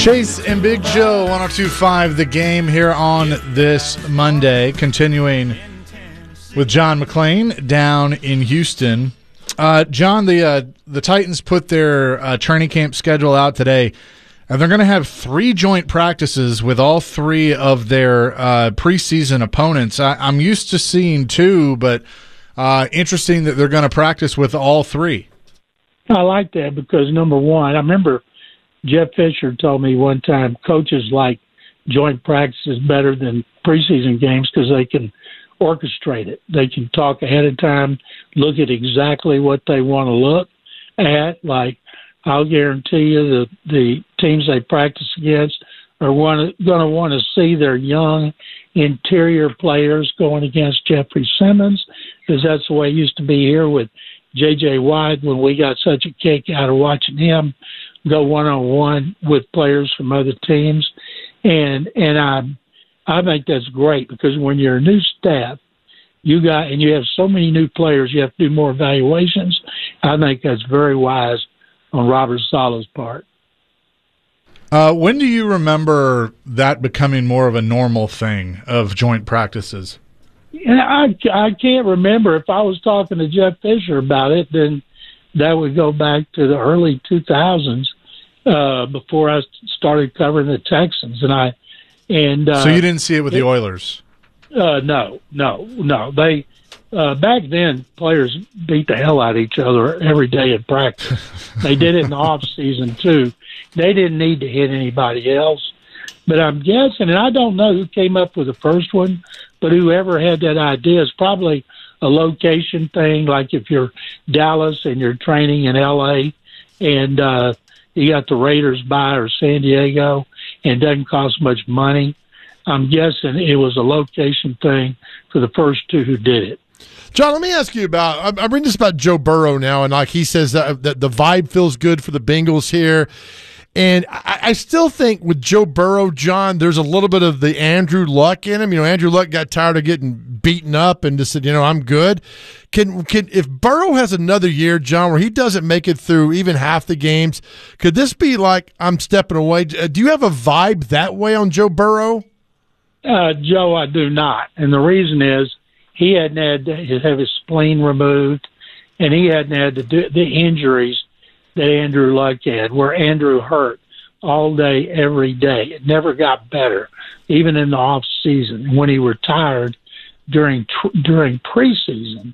Chase and Big Joe, 102.5 The Game here on this Monday, continuing with John McClain down in Houston. John, the Titans put their training camp schedule out today, and they're going to have 3 joint practices with all 3 of their preseason opponents. I'm used to seeing 2, but interesting that they're going to practice with all 3. I like that because, number one, I remember Jeff Fisher told me one time coaches like joint practices better than preseason games because they can orchestrate it. They can talk ahead of time, look at exactly what they want to look at. Like, I'll guarantee you the teams they practice against are going to want to see their young interior players going against Jeffrey Simmons, because that's the way it used to be here with J.J. Watt when we got such a kick out of watching him go one-on-one with players from other teams. And I think that's great because when you're a new staff, you have so many new players, you have to do more evaluations. I think that's very wise on Robert Saleh's part. When do you remember that becoming more of a normal thing of joint practices? Yeah, I can't remember. If I was talking to Jeff Fisher about it, then that would go back to the early 2000s before I started covering the Texans. So you didn't see it with the Oilers? No. They back then players beat the hell out of each other every day in practice. They did it in the off season too. They didn't need to hit anybody else. But I'm guessing, and I don't know who came up with the first one, but whoever had that idea is probably a location thing, like if you're Dallas and you're training in L.A. and you got the Raiders by or San Diego and it doesn't cost much money. I'm guessing it was a location thing for the first 2 who did it. John, let me ask you about – I'm reading this about Joe Burrow now, and like he says that the vibe feels good for the Bengals here. And I still think with Joe Burrow, John, there's a little bit of the Andrew Luck in him. You know, Andrew Luck got tired of getting beaten up and just said, I'm good. Can if Burrow has another year, John, where he doesn't make it through even half the games, could this be like I'm stepping away? Do you have a vibe that way on Joe Burrow? Joe, I do not. And the reason is he hadn't had to have his spleen removed, and he hadn't had to do the injuries that Andrew Luck had, where Andrew hurt all day, every day. It never got better, even in the off season. And when he retired during preseason,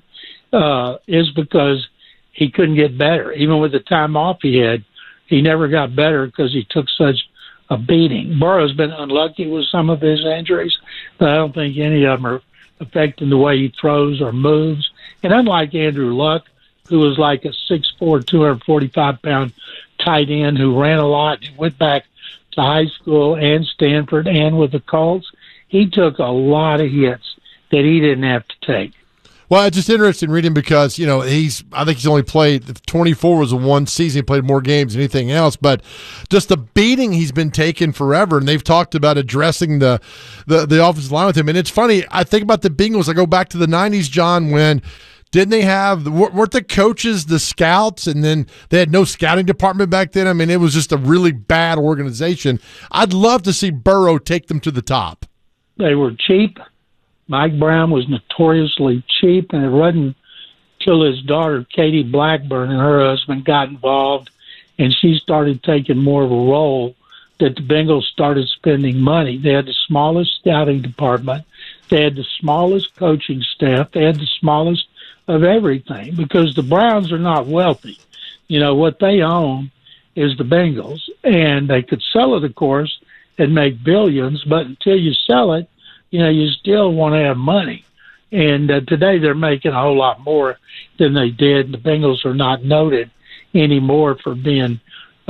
is because he couldn't get better. Even with the time off he had, he never got better because he took such a beating. Burrow's been unlucky with some of his injuries, but I don't think any of them are affecting the way he throws or moves. And unlike Andrew Luck, who was like a 6'4", 245-pound tight end who ran a lot and went back to high school and Stanford and with the Colts, he took a lot of hits that he didn't have to take. Well, it's just interesting reading because, I think he's only played 24 was the one season he played more games than anything else, but just the beating he's been taking forever, and they've talked about addressing the offensive line with him. And it's funny, I think about the Bengals, I go back to the 90s, John, when didn't they weren't the coaches the scouts, and then they had no scouting department back then? I mean, it was just a really bad organization. I'd love to see Burrow take them to the top. They were cheap. Mike Brown was notoriously cheap, and it wasn't till his daughter, Katie Blackburn, and her husband got involved, and she started taking more of a role that the Bengals started spending money. They had the smallest scouting department. They had the smallest coaching staff. They had the smallest of everything because the Browns are not wealthy. What they own is the Bengals, and they could sell it, of course, and make billions, but until you sell it, you still want to have money. And today they're making a whole lot more than they did. The Bengals are not noted anymore for being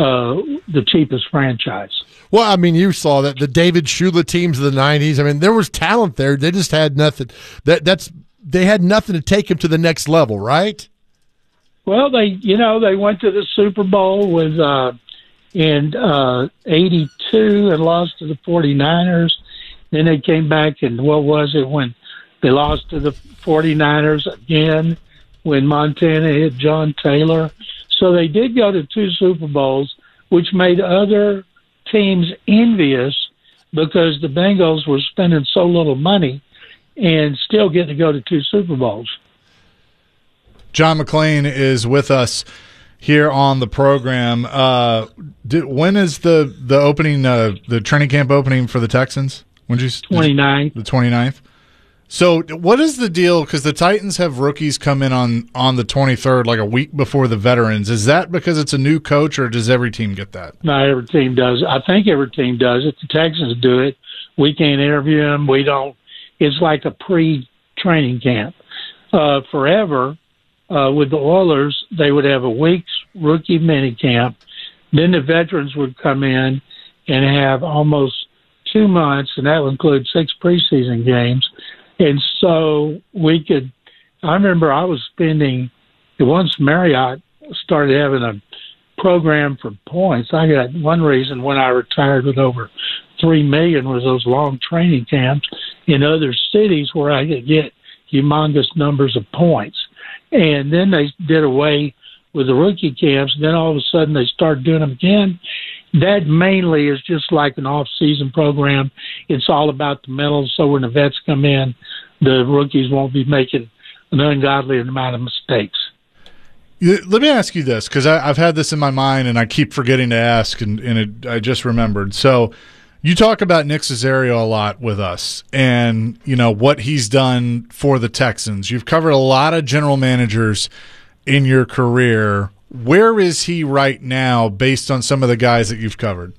the cheapest franchise. Well, I mean, you saw that the David Shula teams of the 90s. I mean, there was talent there. They just had nothing. They had nothing to take him to the next level, right? Well, they went to the Super Bowl with in '82 and lost to the 49ers. Then they came back and when they lost to the 49ers again when Montana hit John Taylor. So they did go to 2 Super Bowls, which made other teams envious because the Bengals were spending so little money and still get to go to 2 Super Bowls. John McClain is with us here on the program. When is the opening, the training camp opening for the Texans? When did you 29th. The 29th. So what is the deal? Because the Titans have rookies come in on the 23rd, like a week before the veterans. Is that because it's a new coach, or does every team get that? Not every team does. I think every team does it. The Texans do it. We can't interview them. We don't. It's like a pre-training camp. Forever, with the Oilers, they would have a week's rookie mini camp. Then the veterans would come in and have almost 2 months, and that would include 6 preseason games. And so I remember I was spending, once Marriott started having a program for points, I got one reason when I retired with over $3 million was those long training camps in other cities where I could get humongous numbers of points. And then they did away with the rookie camps. And then all of a sudden they started doing them again. That mainly is just like an off-season program. It's all about the mental. So when the vets come in, the rookies won't be making an ungodly amount of mistakes. Let me ask you this, because I've had this in my mind and I keep forgetting to ask, and I just remembered. So you talk about Nick Caserio a lot with us and, what he's done for the Texans. You've covered a lot of general managers in your career. Where is he right now based on some of the guys that you've covered?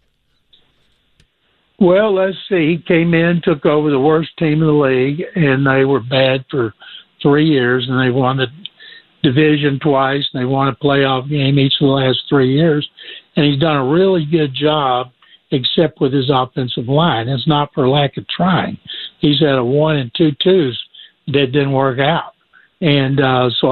Well, let's see. He came in, took over the worst team in the league, and they were bad for 3 years, and they won the division twice, and they won a playoff game each of the last 3 years. And he's done a really good job, except with his offensive line. It's not for lack of trying. He's had a 1 and 2 twos that didn't work out. And so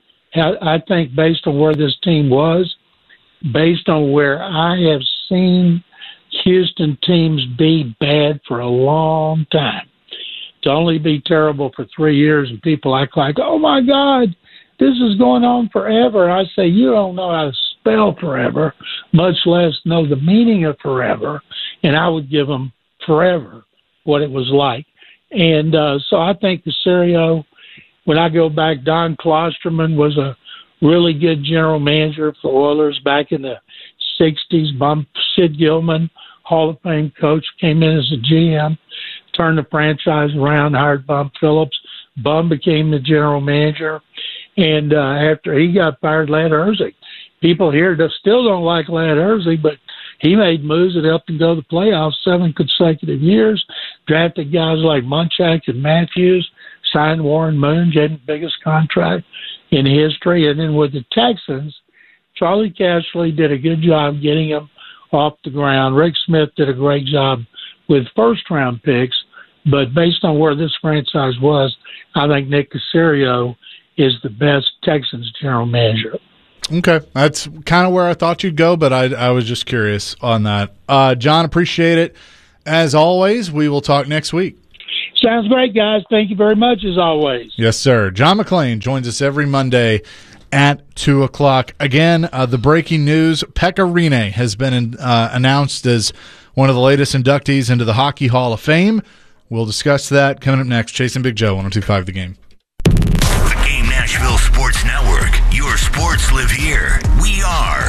I think based on where this team was, based on where I have seen Houston teams be bad for a long time, to only be terrible for 3 years and people act like, oh, my God, this is going on forever. I say, you don't know how to spell forever, much less know the meaning of forever. And I would give them forever what it was like. And so I think Caserio, when I go back, Don Klosterman was a really good general manager for Oilers back in the 60s. Sid Gilman, Hall of Fame coach, came in as a GM, turned the franchise around, hired Bum Phillips. Bum became the general manager. And after he got fired, Ladd Erzig. People here still don't like Ladd Erzig, but he made moves that helped him go to the playoffs 7 consecutive years, drafted guys like Munchak and Matthews, signed Warren Moon, gave him the biggest contract in history. And then with the Texans, Charlie Cashley did a good job getting him off the ground. Rick Smith did a great job with first-round picks. But based on where this franchise was, I think Nick Caserio is the best Texans general manager. Okay. That's kind of where I thought you'd go, but I was just curious on that. John, appreciate it. As always, we will talk next week. Sounds great, guys. Thank you very much, as always. Yes, sir. John McClain joins us every Monday at 2 o'clock. Again, the breaking news, Pekka Rinne has been announced as one of the latest inductees into the Hockey Hall of Fame. We'll discuss that coming up next. Chasing Big Joe, 102.5 The Game. The Game Nashville Sports Network. Your sports live here. We are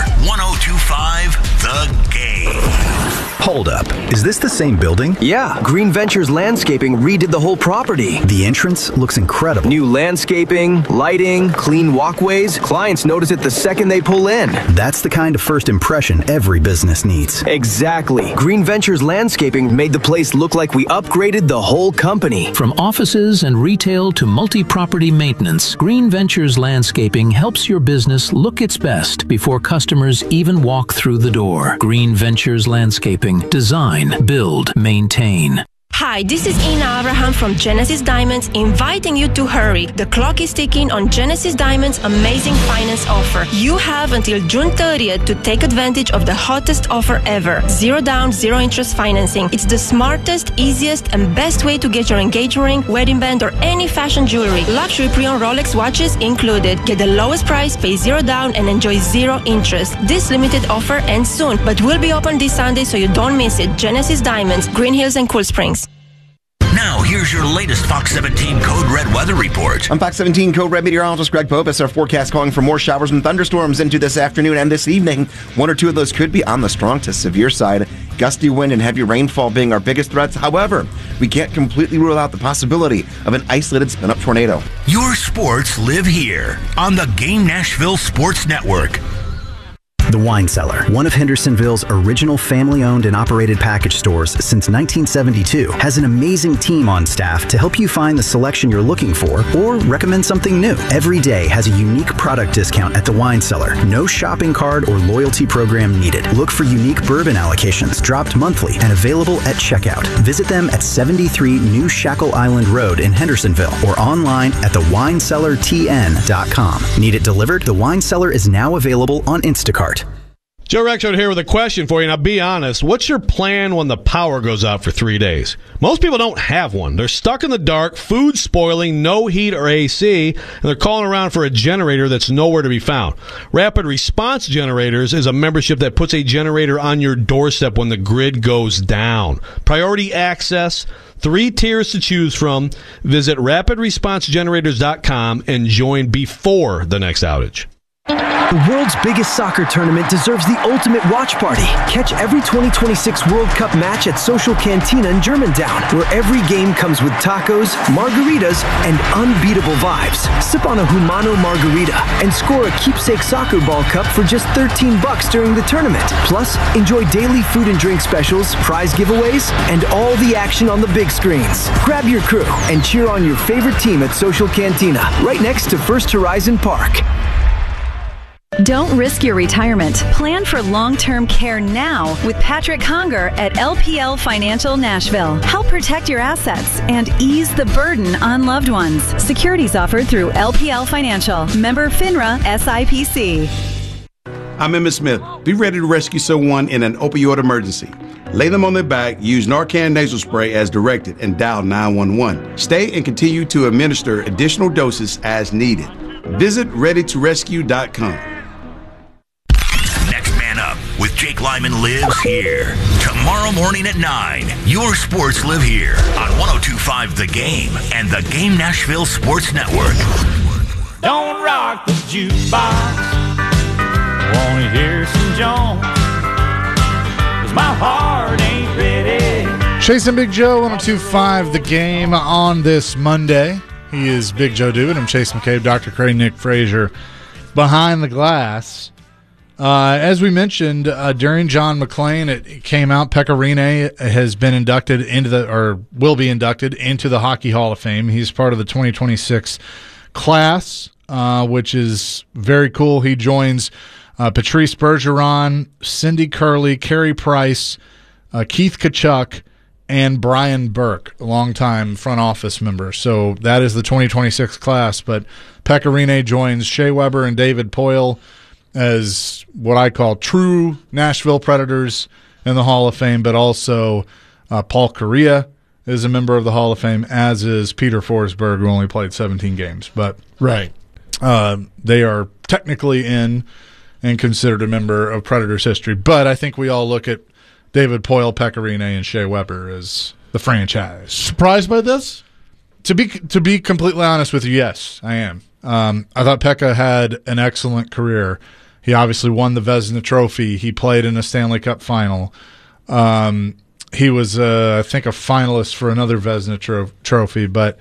102.5 The Game. Hold up. Is this the same building? Yeah. Green Ventures Landscaping redid the whole property. The entrance looks incredible. New landscaping, lighting, clean walkways. Clients notice it the second they pull in. That's the kind of first impression every business needs. Exactly. Green Ventures Landscaping made the place look like we upgraded the whole company. From offices and retail to multi-property maintenance, Green Ventures Landscaping helps your business look its best before customers even walk through the door. Green Ventures Landscaping. Design, build, maintain. Hi, Hi, this is Ina Abraham from Genesis Diamonds, inviting you to hurry. The clock is ticking on Genesis Diamonds' amazing finance offer. You have until June 30th to take advantage of the hottest offer ever. 0 down, 0 interest financing. It's the smartest, easiest, and best way to get your engagement ring, wedding band, or any fashion jewelry. Luxury pre-owned Rolex watches included. Get the lowest price, pay 0 down, and enjoy 0 interest. This limited offer ends soon, but will be open this Sunday so you don't miss it. Genesis Diamonds, Green Hills and Cool Springs. Now, here's your latest Fox 17 Code Red weather report. I'm Fox 17 Code Red meteorologist Greg Popus. Our forecast calling for more showers and thunderstorms into this afternoon and this evening. 1 or 2 of those could be on the strong to severe side. Gusty wind and heavy rainfall being our biggest threats. However, we can't completely rule out the possibility of an isolated spin-up tornado. Your sports live here on the Game Nashville Sports Network. The Wine Cellar, one of Hendersonville's original family-owned and operated package stores since 1972, has an amazing team on staff to help you find the selection you're looking for or recommend something new. Every day has a unique product discount at The Wine Cellar. No shopping card or loyalty program needed. Look for unique bourbon allocations dropped monthly and available at checkout. Visit them at 73 New Shackle Island Road in Hendersonville or online at thewinecellartn.com. Need it delivered? The Wine Cellar is now available on Instacart. Joe Rexrode here with a question for you. Now, be honest. What's your plan when the power goes out for 3 days? Most people don't have one. They're stuck in the dark, food spoiling, no heat or AC, and they're calling around for a generator that's nowhere to be found. Rapid Response Generators is a membership that puts a generator on your doorstep when the grid goes down. Priority access, 3 tiers to choose from. Visit rapidresponsegenerators.com and join before the next outage. The world's biggest soccer tournament deserves the ultimate watch party. Catch every 2026 World Cup match at Social Cantina in Germantown, where every game comes with tacos, margaritas, and unbeatable vibes. Sip on a Humano margarita and score a keepsake soccer ball cup for just $13 during the tournament. Plus, enjoy daily food and drink specials, prize giveaways, and all the action on the big screens. Grab your crew and cheer on your favorite team at Social Cantina, right next to First Horizon Park. Don't risk your retirement. Plan for long-term care now with Patrick Conger at LPL Financial Nashville. Help protect your assets and ease the burden on loved ones. Securities offered through LPL Financial. Member FINRA SIPC. I'm Emmitt Smith. Be ready to rescue someone in an opioid emergency. Lay them on their back, use Narcan nasal spray as directed, and dial 911. Stay and continue to administer additional doses as needed. Visit readytorescue.com. With Jake Lyman lives here. Tomorrow morning at 9, your sports live here on 102.5 The Game and the Game Nashville Sports Network. Don't rock the jukebox. Wanna hear some Jones? 'Cause my heart ain't ready. Chase and Big Joe, 102.5 The Game on this Monday. He is Big Joe Dewitt. I'm Chase McCabe, Dr. Cray, Nick Frazier behind the glass. As we mentioned during John McClain, it came out Pekka Rinne has been inducted will be inducted into the Hockey Hall of Fame. He's part of the 2026 class, which is very cool. He joins Patrice Bergeron, Cindy Curley, Carey Price, Keith Tkachuk, and Brian Burke, a longtime front office member. So that is the 2026 class. But Pekka Rinne joins Shea Weber and David Poile as what I call true Nashville Predators in the Hall of Fame, but also Paul Kariya is a member of the Hall of Fame, as is Peter Forsberg, who only played 17 games. But right, they are technically in and considered a member of Predators history. But I think we all look at David Poile, Pekka Rinne, and Shea Weber as the franchise. Surprised by this? To be completely honest with you, yes, I am. I thought Pekka had an excellent career. He obviously won the Vezina Trophy. He played in a Stanley Cup final. He was, I think, a finalist for another Vezina Trophy. But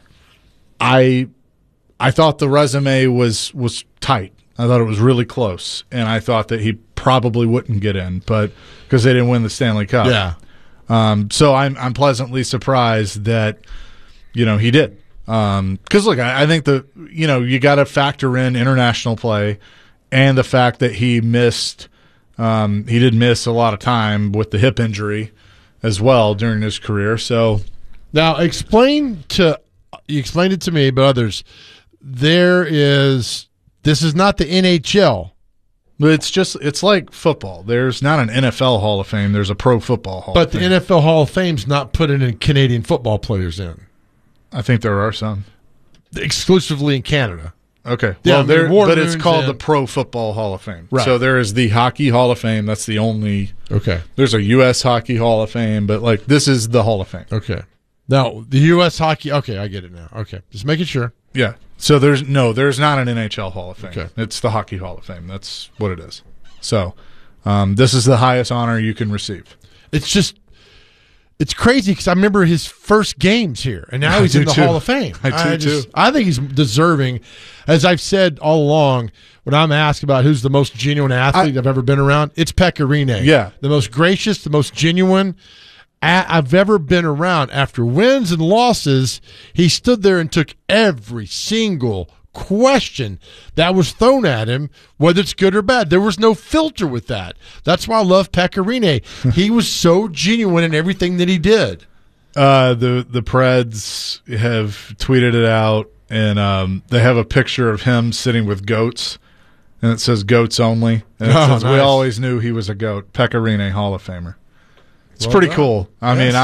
I thought the resume was tight. I thought it was really close, and I thought that he probably wouldn't get in, but because they didn't win the Stanley Cup. Yeah. So I'm pleasantly surprised that he did. Because look, I think you got to factor in international play. And the fact that he did miss a lot of time with the hip injury as well during his career. So Now, you explained it to me, but others, this is not the NHL. It's like football. There's not an NFL Hall of Fame. There's a Pro Football Hall of Fame. But the NFL Hall of Fame's not putting in Canadian football players in. I think there are some. Exclusively in Canada. Okay. Yeah, well, but it's called the Pro Football Hall of Fame. Right. So there is the Hockey Hall of Fame. That's the only. Okay. There's a U.S. Hockey Hall of Fame, but like this is the Hall of Fame. Okay. Now, the U.S. Hockey. Okay, I get it now. Okay. Just making sure. Yeah. So there's not an NHL Hall of Fame. Okay. It's the Hockey Hall of Fame. That's what it is. So this is the highest honor you can receive. It's crazy because I remember his first games here, and now he's in the Hall of Fame. I do too. I think he's deserving. As I've said all along, when I'm asked about who's the most genuine athlete I've ever been around, it's Pekka Rinne. Yeah. The most gracious, the most genuine I've ever been around. After wins and losses, he stood there and took every single question that was thrown at him, whether it's good or bad. There was no filter with that. That's why I love Pekka Rinne. He was so genuine in everything that he did. The Preds have tweeted it out, and they have a picture of him sitting with goats, and it says "goats only." And it says, nice. "We always knew he was a goat." Pekka Rinne, Hall of Famer. It's Well pretty done. cool. I mean,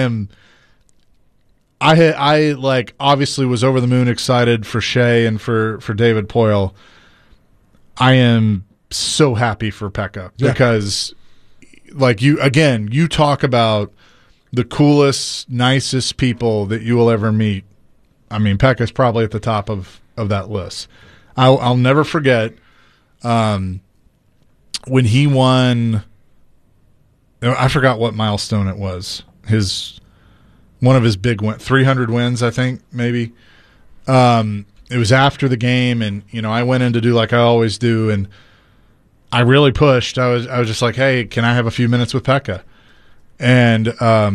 I like obviously was over the moon excited for Shea and for David Poile. I am so happy for Pekka because, like you talk about the coolest, nicest people that you will ever meet. I mean, Pekka's probably at the top of that list. I'll never forget when he won. I forgot what milestone it was. One of his big 300 wins, I think, maybe. It was after the game, and I went in to do like I always do, and I really pushed. I was just like, "Hey, can I have a few minutes with Pekka?" And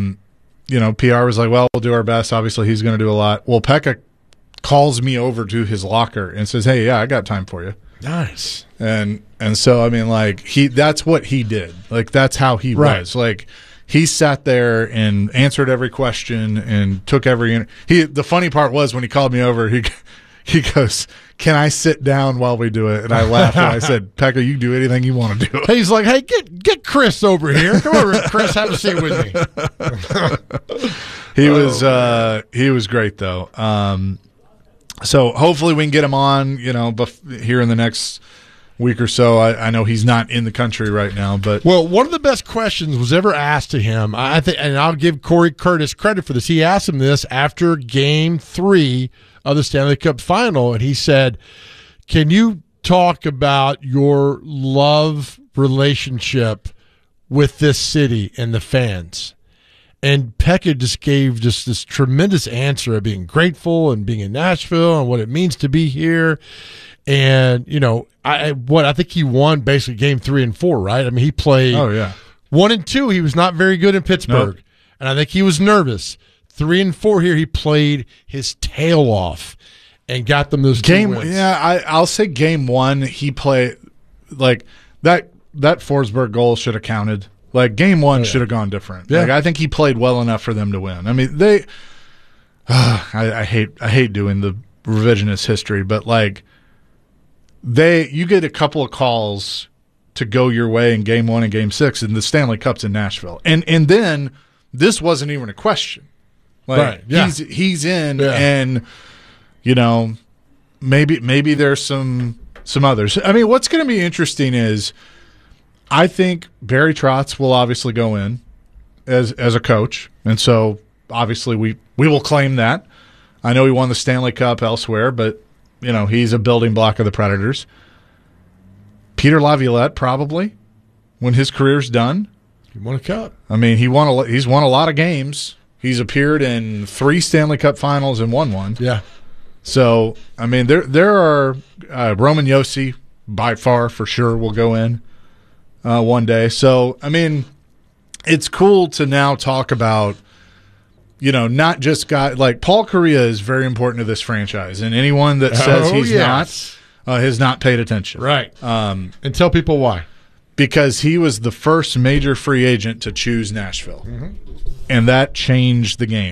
PR was like, "Well, we'll do our best. Obviously, he's going to do a lot." Well, Pekka calls me over to his locker and says, "Hey, yeah, I got time for you." Nice. And so I mean, like that's what he did. Like that's how he was. Like he sat there and answered every question and took every. The funny part was when he called me over, he goes, "Can I sit down while we do it?" And I laughed and I said, "Pekka, you can do anything you want to do." He's like, "Hey, get Chris over here. Come over, Chris. Have a seat with me." He was great though. So hopefully we can get him on, here in the next week or so. I know he's not in the country right now, but one of the best questions was ever asked to him, I think, and I'll give Corey Curtis credit for this. He asked him this after Game 3 of the Stanley Cup Final, and he said, "Can you talk about your love relationship with this city and the fans?" And Pekka just gave this tremendous answer of being grateful and being in Nashville and what it means to be here. And, I think he won basically Game 3 and 4, right? I mean, he played 1 and 2. He was not very good in Pittsburgh. Nope. And I think he was nervous. 3 and 4 here, he played his tail off and got them those 2 wins. Yeah, I'll say Game 1, he played like that Forsberg goal should have counted. Like Game 1 should have gone different. Yeah. Like I think he played well enough for them to win. I mean, I hate doing the revisionist history, but like you get a couple of calls to go your way in Game 1 and Game 6, and the Stanley Cup's in Nashville, and then this wasn't even a question. Like he's in, and maybe there's some others. I mean, what's going to be interesting is, I think Barry Trotz will obviously go in as a coach, and so obviously we will claim that. I know he won the Stanley Cup elsewhere, but he's a building block of the Predators. Peter Laviolette probably, when his career's done, he won a cup. I mean, he's won a lot of games. He's appeared in 3 Stanley Cup Finals and won one. Yeah. So I mean, there are Roman Josi by far for sure will go in. One day. So, I mean, it's cool to now talk about, not just guys like Paul Kariya is very important to this franchise, and anyone that says he's not has not paid attention. Right. And tell people why. Because he was the first major free agent to choose Nashville, and that changed the game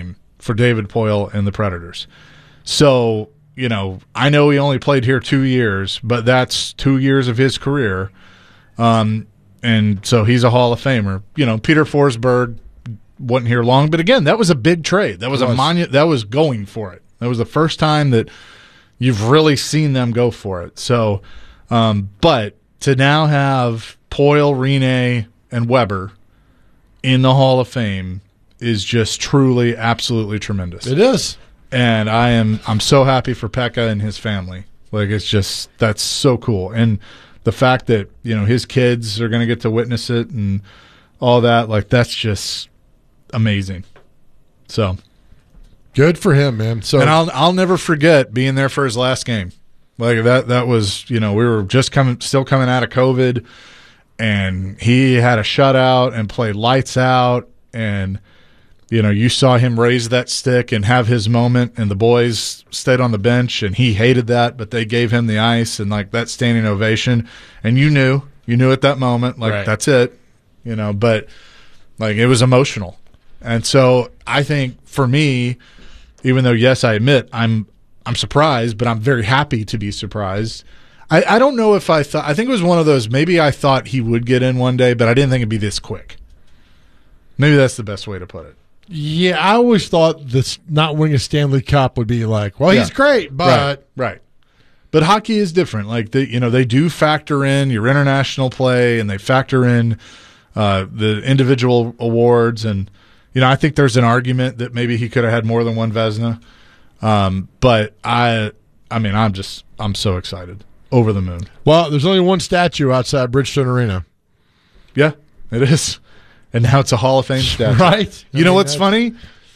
for David Poile and the Predators. So, you know, I know he only played here 2 years, but that's 2 years of his career. And so he's a Hall of Famer. You know, Peter Forsberg wasn't here long, but again, that was a big trade. That was a monument. That was going for it. That was the first time that you've really seen them go for it. So, but to now have Poile, Rinne, and Weber in the Hall of Fame is just truly, absolutely tremendous. It is. And I'm so happy for Pekka and his family. Like, it's just, that's so cool. And the fact that, you know, his kids are going to get to witness it and all that, like, that's just amazing. So good for him, man. So, and I'll never forget being there for his last game. Like, that was, you know, we were just still coming out of COVID, and he had a shutout and played lights out, and you know, you saw him raise that stick and have his moment, and the boys stayed on the bench, and he hated that, but they gave him the ice and like that standing ovation, and you knew at that moment, like, right, that's it, you know. But like, it was emotional. And so I think for me, even though, yes, I admit I'm surprised, but I'm very happy to be surprised. I don't know if I think it was one of those, maybe I thought he would get in one day, but I didn't think it'd be this quick. Maybe that's the best way to put it. Yeah, I always thought this not winning a Stanley Cup would be like, well, he's great, but right. But hockey is different. Like, they do factor in your international play, and they factor in the individual awards, and you know, I think there's an argument that maybe he could have had more than one Vezina. But I mean, I'm so excited, over the moon. Well, there's only one statue outside Bridgestone Arena. Yeah, it is. And now it's a Hall of Fame statue. Right. You know what's funny?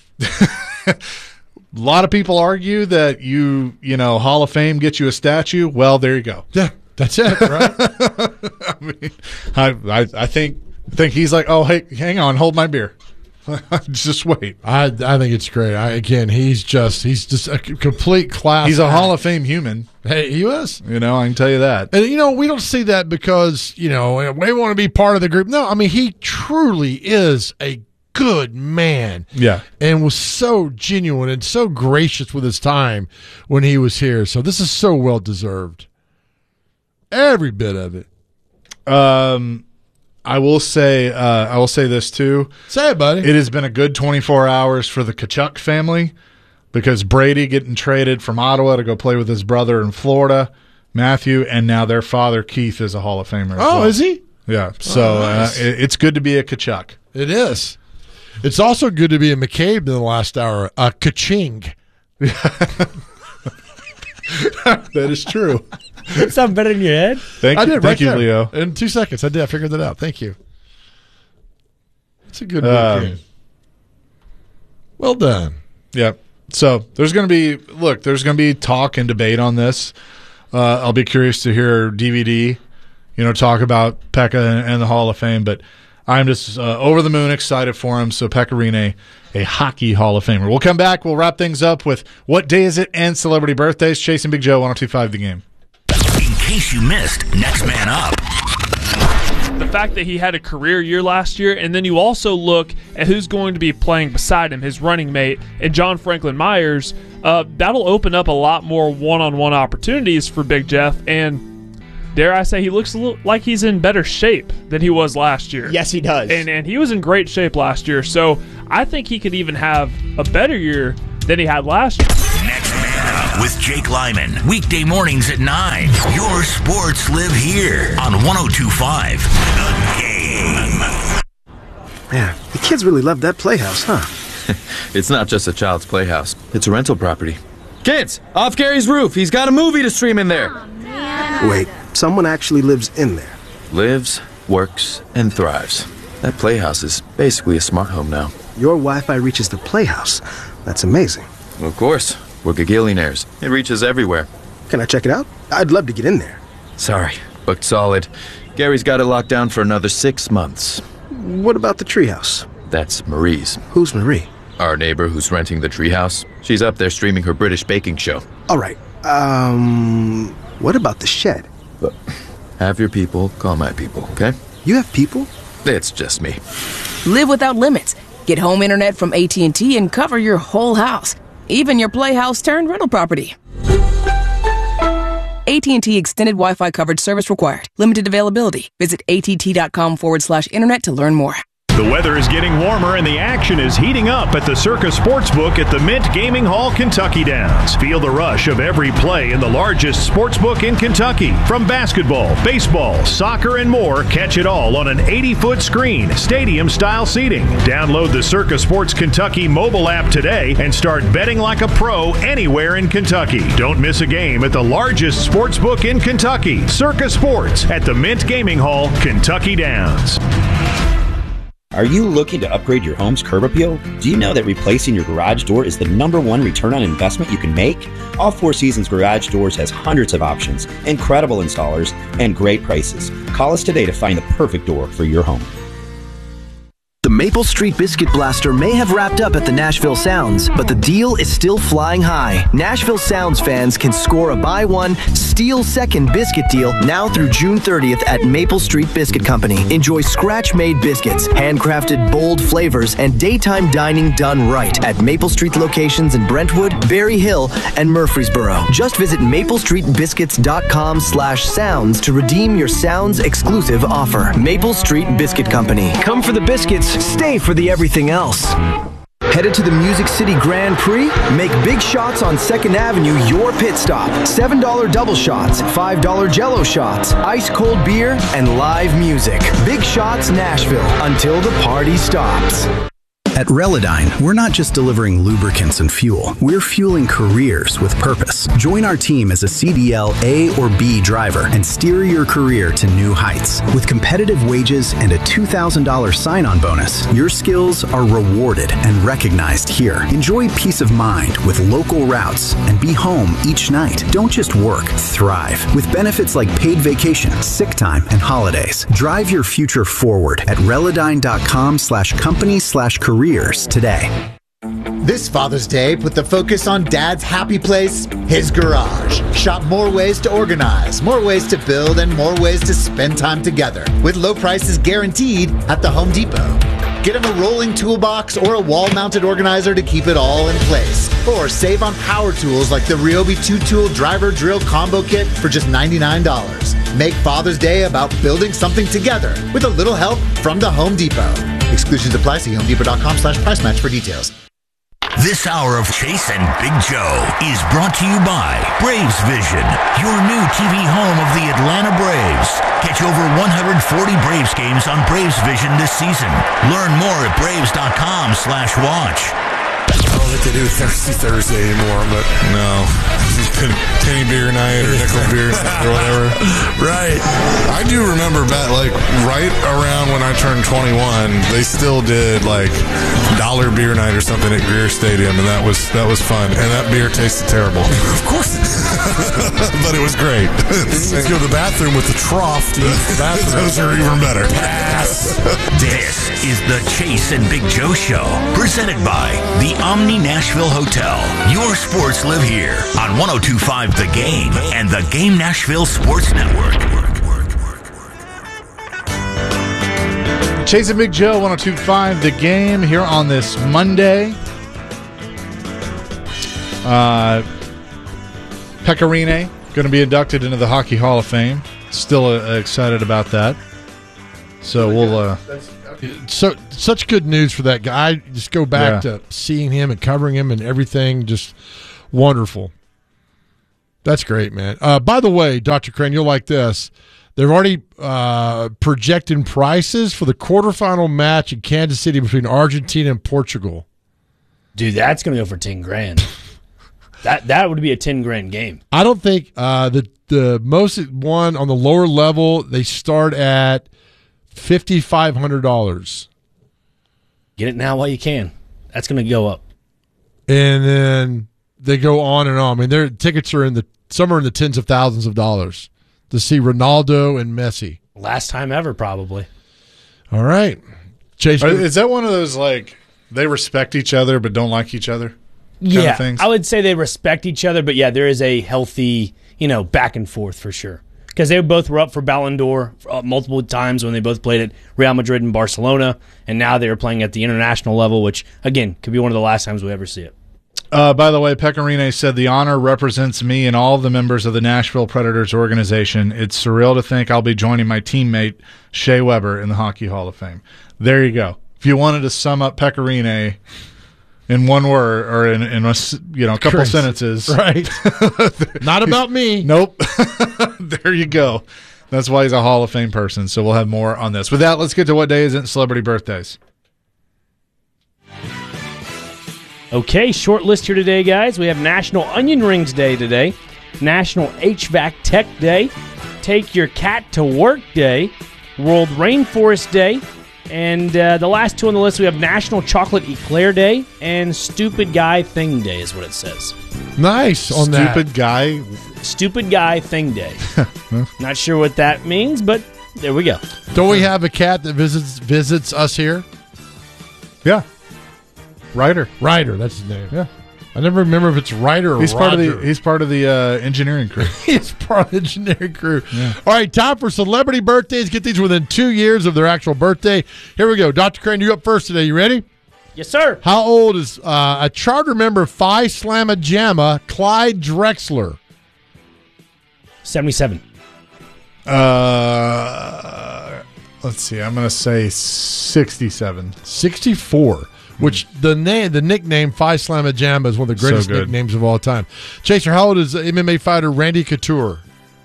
A lot of people argue that you know, Hall of Fame gets you a statue. Well, there you go. Yeah, that's it, right? I mean, I think he's like, oh, hey, hang on, hold my beer. Just wait. I think it's great. He's just a complete class. He's a Hall of Fame human. Hey, he was. You know, I can tell you that. And, you know, we don't see that because, you know, we want to be part of the group. No, I mean, he truly is a good man. Yeah. And was so genuine and so gracious with his time when he was here. So this is so well deserved. Every bit of it. I will say this too. Say it, buddy. It has been a good 24 hours for the Tkachuk family, because Brady getting traded from Ottawa to go play with his brother in Florida, Matthew, and now their father Keith is a Hall of Famer. Oh, is he? Yeah. So nice. It's good to be a Tkachuk. It is. It's also good to be a McCabe in the last hour. A Kaching. That is true. Something better in your head? Thank you, Leo. In 2 seconds, I did. I figured that out. Thank you. It's a good game. Well done. Yeah. So there's going to be talk and debate on this. I'll be curious to hear DVD, you know, talk about Pekka and the Hall of Fame, but I'm just over the moon excited for him. So Pekka Rinne, a hockey Hall of Famer. We'll come back. We'll wrap things up with What Day Is It and celebrity birthdays. Chasing Big Joe, 102.5 The Game. In case you missed Next Man Up. The fact that he had a career year last year, and then you also look at who's going to be playing beside him, his running mate, and John Franklin Myers, that'll open up a lot more one-on-one opportunities for Big Jeff, and dare I say, he looks a little like he's in better shape than he was last year. Yes, he does. And he was in great shape last year, so I think he could even have a better year than he had last year. Next Man Up with Jake Lyman. Weekday mornings at 9. Your sports live here on 102.5 The Game. Man, the kids really love that playhouse, huh? It's not just a child's playhouse. It's a rental property. Kids, off Gary's roof. He's got a movie to stream in there. Wait, someone actually lives in there? Lives, works, and thrives. That playhouse is basically a smart home now. Your Wi-Fi reaches the playhouse. That's amazing. Of course. We're gagillionaires. It reaches everywhere. Can I check it out? I'd love to get in there. Sorry, booked solid. Gary's got it locked down for another 6 months. What about the treehouse? That's Marie's. Who's Marie? Our neighbor who's renting the treehouse. She's up there streaming her British baking show. All right. What about the shed? But have your people call my people, okay? You have people? It's just me. Live without limits. Get home internet from AT&T and cover your whole house, even your playhouse turned rental property. AT&T Extended Wi-Fi coverage service required. Limited availability. Visit att.com/internet to learn more. The weather is getting warmer and the action is heating up at the Circa Sportsbook at the Mint Gaming Hall, Kentucky Downs. Feel the rush of every play in the largest sportsbook in Kentucky. From basketball, baseball, soccer, and more, catch it all on an 80-foot screen, stadium-style seating. Download the Circa Sports Kentucky mobile app today and start betting like a pro anywhere in Kentucky. Don't miss a game at the largest sportsbook in Kentucky, Circa Sports at the Mint Gaming Hall, Kentucky Downs. Are you looking to upgrade your home's curb appeal? Do you know that replacing your garage door is the #1 return on investment you can make? All Four Seasons Garage Doors has hundreds of options, incredible installers, and great prices. Call us today to find the perfect door for your home. The Maple Street Biscuit Blaster may have wrapped up at the Nashville Sounds, but the deal is still flying high. Nashville Sounds fans can score a buy one, steal second biscuit deal now through June 30th at Maple Street Biscuit Company. Enjoy scratch-made biscuits, handcrafted bold flavors, and daytime dining done right at Maple Street locations in Brentwood, Berry Hill, and Murfreesboro. Just visit maplestreetbiscuits.com/sounds to redeem your Sounds exclusive offer. Maple Street Biscuit Company. Come for the biscuits. Stay for the everything else. Headed to the Music City Grand Prix? Make big shots on 2nd Avenue your pit stop. $7 double shots, $5 Jell-O shots, ice-cold beer, and live music. Big Shots Nashville until the party stops. At Relodyne, we're not just delivering lubricants and fuel. We're fueling careers with purpose. Join our team as a CDL A or B driver and steer your career to new heights. With competitive wages and a $2,000 sign-on bonus, your skills are rewarded and recognized here. Enjoy peace of mind with local routes and be home each night. Don't just work, thrive. With benefits like paid vacation, sick time, and holidays. Drive your future forward at Relodyne.com/company/careers today. This Father's Day, put the focus on Dad's happy place, his garage. Shop more ways to organize, more ways to build, and more ways to spend time together. With low prices guaranteed at the Home Depot. Get him a rolling toolbox or a wall-mounted organizer to keep it all in place. Or save on power tools like the Ryobi 2-tool driver drill combo kit for just $99. Make Father's Day about building something together with a little help from the Home Depot. Exclusions apply. See HomeDepot.com/price match for details. This hour of Chase and Big Joe is brought to you by Braves Vision, your new TV home of the Atlanta Braves. Catch over 140 Braves games on Braves Vision this season. Learn more at Braves.com/watch. I don't think they do Thirsty Thursday anymore, but no. Penny beer night or nickel beer night or whatever. Right. I do remember back, like, right around when I turned 21, they still did, like, dollar beer night or something at Greer Stadium, and that was fun. And that beer tasted terrible. Of course it did. But it was great. You go to the bathroom with the trough to use the bathroom. Those are even better. Pass. This is the Chase and Big Joe Show, presented by the Omni Nashville Hotel. Your sports live here on 102.5 The Game and the Game Nashville Sports Network. Chase and Big Joe, 102.5 The Game here on this Monday. Pecorine going to be inducted into the Hockey Hall of Fame. Still excited about that. So we'll... such good news for that guy. I just go back to seeing him and covering him and everything. Just wonderful. That's great, man. By the way, Dr. Crane, you'll like this. They're already projecting prices for the quarterfinal match in Kansas City between Argentina and Portugal. Dude, that's going to go for $10,000. That would be a $10,000 game. I don't think the most one on the lower level, they start at $5,500. Get it now while you can. That's going to go up. And then they go on and on. I mean, their tickets are some are in the tens of thousands of dollars to see Ronaldo and Messi. Last time ever, probably. All right. Chase, is that one of those, like, they respect each other but don't like each other kind of things? I would say they respect each other, but yeah, there is a healthy, back and forth for sure. because they both were up for Ballon d'Or multiple times when they both played at Real Madrid and Barcelona, and now they are playing at the international level, which, again, could be one of the last times we ever see it. By the way, Pecorine said, the honor represents me and all the members of the Nashville Predators organization. It's surreal to think I'll be joining my teammate, Shea Weber, in the Hockey Hall of Fame. There you go. If you wanted to sum up Pecorine in one word or in a couple sentences. Right. Not about me. Nope. There you go. That's why he's a Hall of Fame person. So we'll have more on this. With that, let's get to what day is it in celebrity birthdays. Okay, short list here today, guys. We have National Onion Rings Day today, National HVAC Tech Day, Take Your Cat to Work Day, World Rainforest Day, and the last two on the list, we have National Chocolate Eclair Day and Stupid Guy Thing Day is what it says. Nice on that. Stupid Guy Thing Day. Not sure what that means, but there we go. Don't we have a cat that visits us here? Yeah. Ryder, that's his name. Yeah, I never remember if it's Ryder or he's Roger. He's part of the engineering crew. He's part of the engineering crew. Yeah. All right, time for celebrity birthdays. Get these within 2 years of their actual birthday. Here we go. Dr. Crane, you up first today. You ready? Yes, sir. How old is a charter member of Phi Slamma Jamma, Clyde Drexler? 77. Let's see. I'm going to say 67. 64. Which the nickname Phi Slamma Jamma is one of the greatest nicknames of all time. Chaser, how old is MMA fighter Randy Couture?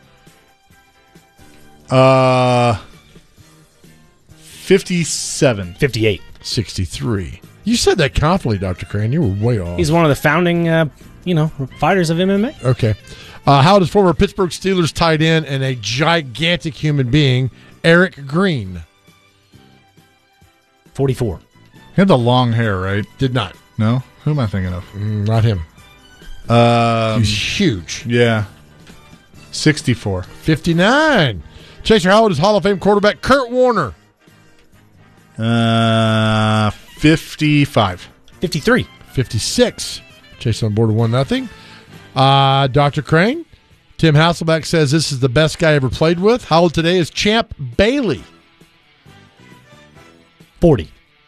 57. 58. 63. You said that confidently, Dr. Crane. You were way off. He's one of the founding, fighters of MMA. Okay. How old is former Pittsburgh Steelers tight end and a gigantic human being Eric Green? 44. He had the long hair, right? Did not. No? Who am I thinking of? Not him. He's huge. Yeah. 64. 59. Chaser, how old is Hall of Fame quarterback Kurt Warner? 55. 53. 56. Chaser on board with 1-0. Dr. Crane, Tim Hasselbeck says this is the best guy I ever played with. How old today is Champ Bailey? 40.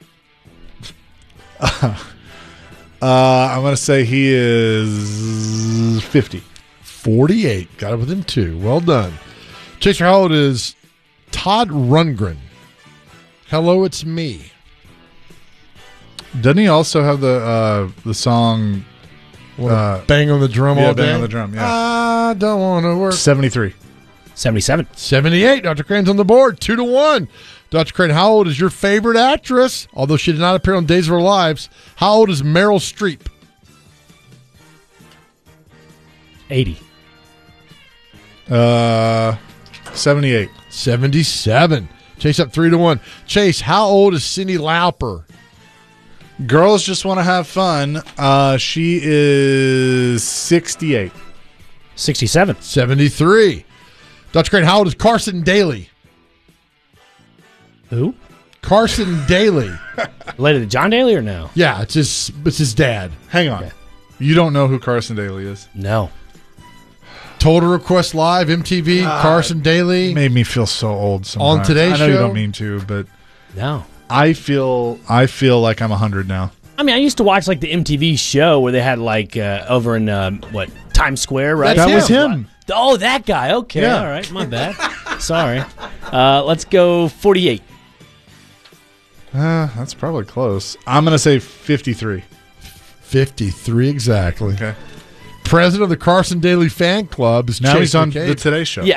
I'm going to say he is 50. 48. Got it within 2. Well done. Chaser, how old is Todd Rundgren? Hello, it's me. Doesn't he also have the song Bang on the Drum all day? Bang on the Drum, yeah. I don't want to work. 73. 77. 78. Dr. Crane's on the board. 2-1. Dr. Crane, how old is your favorite actress? Although she did not appear on Days of Our Lives, how old is Meryl Streep? 80. 78. 77. Chase up 3-1. Chase, how old is Cyndi Lauper? Girls just want to have fun. She is 68. 67. 73. Dr. Crane, how old is Carson Daly? Who? Carson Daly. Related to John Daly or no? Yeah, it's his dad. Hang on. Okay. You don't know who Carson Daly is? No. Total Request Live, MTV, Carson Daly. Made me feel so old sometimes. On Today's I know Show? You don't mean to, but no. I feel like I'm 100 now. I mean, I used to watch like the MTV show where they had like over in Times Square, right? That was him. Oh, that guy. Okay, yeah. All right, my bad. Sorry. Let's go 48. That's probably close. I'm going to say 53. 53 exactly. Okay. President of the Carson Daly fan club is now Chase he's on McCabe. the Today Show. Yeah,